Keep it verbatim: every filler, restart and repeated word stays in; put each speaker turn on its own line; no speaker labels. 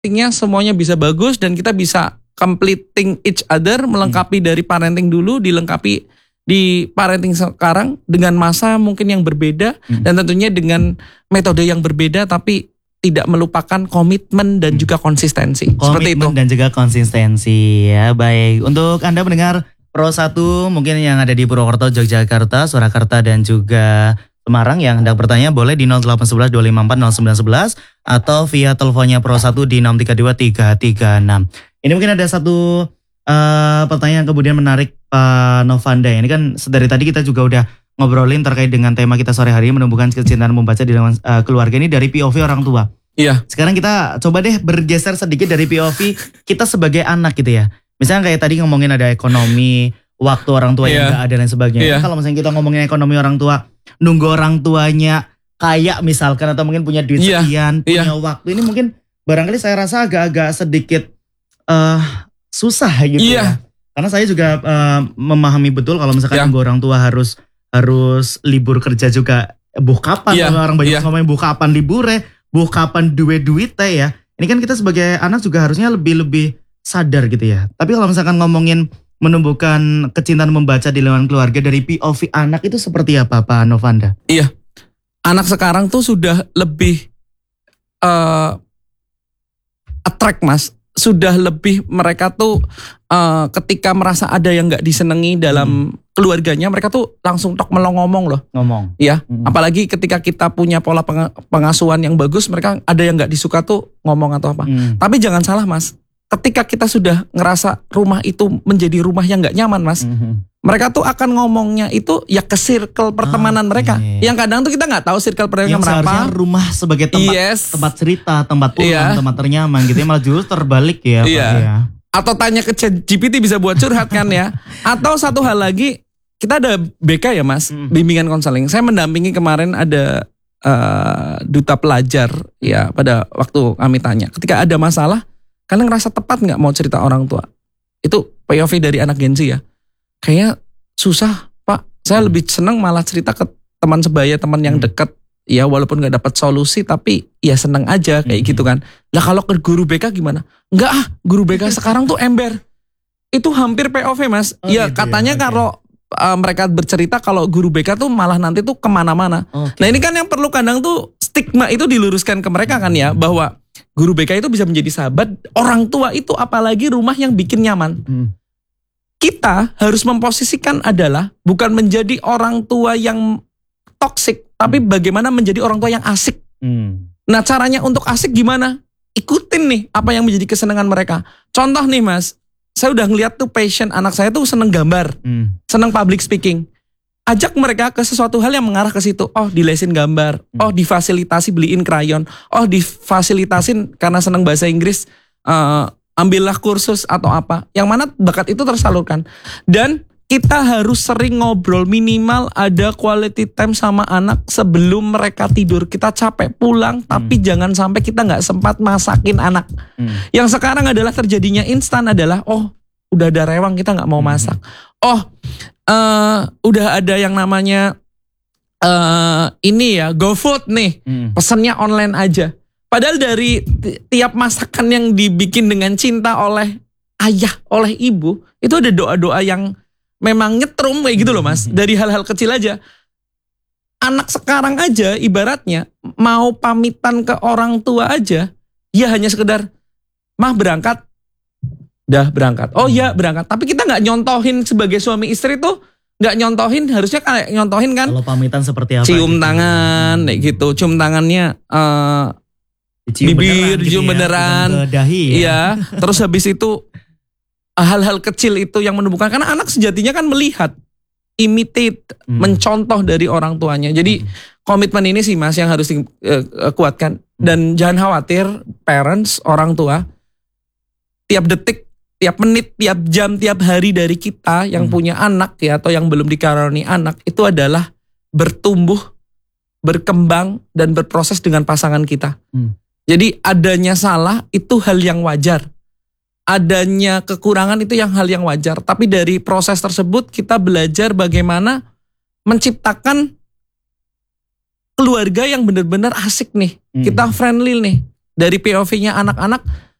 parentingnya semuanya bisa bagus dan kita bisa completing each other, melengkapi hmm. dari parenting dulu, dilengkapi di parenting sekarang dengan masa mungkin yang berbeda hmm. dan tentunya dengan metode yang berbeda tapi tidak melupakan komitmen dan juga konsistensi.
Komitmen
seperti itu.
Dan juga konsistensi ya. Baik, untuk Anda mendengar Pro satu mungkin yang ada di Purwokerto, Yogyakarta, Surakarta dan juga Semarang yang hendak bertanya boleh di nol delapan satu satu dua lima empat nol sembilan satu satu atau via teleponnya Pro satu di enam tiga dua tiga tiga enam. Ini mungkin ada satu uh, pertanyaan kemudian menarik Pak Novanda. Ini kan dari tadi kita juga udah ngobrolin terkait dengan tema kita sore hari menumbuhkan kecintaan membaca di dalam uh, keluarga ini dari P O V orang tua.
Iya.
Sekarang kita coba deh bergeser sedikit dari P O V kita sebagai anak gitu ya. Misalnya kayak tadi ngomongin ada ekonomi, waktu orang tua yang
yeah.
gak ada dan sebagainya.
Yeah.
Kalau misalnya kita ngomongin ekonomi orang tua, nunggu orang tuanya kaya misalkan atau mungkin punya duit
yeah.
sekian, punya
yeah.
waktu. Ini mungkin barangkali saya rasa agak-agak sedikit uh, susah gitu
yeah.
ya. Karena saya juga uh, memahami betul kalau misalkan yeah. nunggu orang tua harus harus libur kerja juga. Buh kapan, yeah. orang banyak yeah. ngomongin buh kapan liburnya, buh kapan duit-duitnya ya. Ini kan kita sebagai anak juga harusnya lebih-lebih sadar gitu ya. Tapi kalau misalkan ngomongin menumbuhkan kecintaan membaca di lingkungan keluarga dari P O V anak itu seperti apa Pak Novanda?
Iya, anak sekarang tuh sudah lebih uh, attract mas. Sudah lebih mereka tuh uh, ketika merasa ada yang gak disenangi dalam hmm. keluarganya, mereka tuh langsung tok melong ngomong loh.
Ngomong.
Iya,
hmm.
apalagi ketika kita punya pola pengasuhan yang bagus, mereka ada yang gak disuka tuh ngomong atau apa. Hmm. Tapi jangan salah mas. Ketika kita sudah ngerasa rumah itu menjadi rumah yang gak nyaman mas, mm-hmm. mereka tuh akan ngomongnya itu ya ke circle pertemanan oh, mereka.
Iya.
Yang kadang tuh kita gak tahu circle pertemanan
mereka. Yang seharusnya rumah sebagai tempat, yes. tempat cerita, tempat pulang, iya. tempat ternyaman gitu ya. Malah justru terbalik ya
iya.
Pak ya.
Atau tanya ke Chat G P T bisa buat curhat kan ya. Atau satu hal lagi, kita ada B K ya mas, mm. bimbingan konseling. Saya mendampingi kemarin ada uh, duta pelajar ya pada waktu kami tanya. Ketika ada masalah, kalian ngerasa tepat gak mau cerita orang tua? Itu P O V dari anak Gen Z ya. Kayaknya susah Pak. Saya hmm. lebih senang malah cerita ke teman sebaya, teman yang hmm. dekat. Ya walaupun gak dapat solusi tapi ya senang aja kayak hmm. gitu kan. Lah kalau ke guru B K gimana? Enggak ah, guru B K sekarang tuh ember. Itu hampir P O V mas. Oh, ya gitu katanya ya? Okay. Kalau uh, mereka bercerita kalau guru B K tuh malah nanti tuh kemana-mana. Okay. Nah ini kan yang perlu kadang tuh stigma itu diluruskan ke mereka kan ya. Bahwa guru B K itu bisa menjadi sahabat, orang tua itu apalagi rumah yang bikin nyaman. Hmm. Kita harus memposisikan adalah bukan menjadi orang tua yang toksik, tapi hmm. bagaimana menjadi orang tua yang asik. Hmm. Nah caranya untuk asik gimana? Ikutin nih apa yang menjadi kesenangan mereka. Contoh nih mas, saya udah ngeliat tuh passion anak saya tuh seneng gambar, hmm. seneng public speaking. Ajak mereka ke sesuatu hal yang mengarah ke situ. Oh dilesin gambar, hmm. oh difasilitasi beliin krayon, oh difasilitasin karena seneng bahasa Inggris, uh, ambillah kursus atau apa. Yang mana bakat itu tersalurkan. Dan kita harus sering ngobrol, minimal ada quality time sama anak sebelum mereka tidur. Kita capek pulang, tapi hmm. jangan sampai kita gak sempat masakin anak. Hmm. Yang sekarang adalah terjadinya instan adalah, oh udah ada rewang kita gak mau masak. Hmm. Oh Uh, udah ada yang namanya uh, ini ya GoFood nih, hmm. pesennya online aja. Padahal dari t- tiap masakan yang dibikin dengan cinta oleh ayah, oleh ibu, itu ada doa-doa yang memang nyetrum kayak gitu loh mas. Dari hal-hal kecil aja. Anak sekarang aja ibaratnya mau pamitan ke orang tua aja, ya hanya sekedar mah berangkat. Dah berangkat. Oh iya berangkat. Tapi kita gak nyontohin sebagai suami istri tuh. Gak nyontohin. Harusnya kayak nyontohin kan.
Kalau pamitan seperti apa?
Cium
gitu.
tangan. Kayak gitu. Cium tangannya. Uh,
Dicium
bibir.
Beneran,
Cium
gitu
beneran.
Ya, dahi ya.
Iya. Terus habis itu. Hal-hal kecil itu yang menumbuhkan. Karena anak sejatinya kan melihat. Imitate. Hmm. Mencontoh dari orang tuanya. Jadi hmm. komitmen ini sih mas. Yang harus dikuatkan. Hmm. Dan jangan khawatir. Parents. Orang tua. Tiap detik. Tiap menit, tiap jam, tiap hari dari kita yang hmm. punya anak ya atau yang belum dikaruniai anak itu adalah bertumbuh, berkembang dan berproses dengan pasangan kita. Hmm. Jadi adanya salah itu hal yang wajar. Adanya kekurangan itu yang hal yang wajar. Tapi dari proses tersebut kita belajar bagaimana menciptakan keluarga yang benar-benar asik nih. Hmm. Kita friendly nih. dari P O V-nya anak-anak